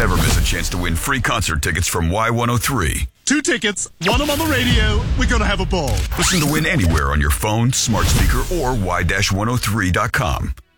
Never miss a chance to win free concert tickets from Y103. 2 tickets, 1 of them on the radio. We're going to have a ball. Listen to Win anywhere on your phone, smart speaker, or Y-103.com.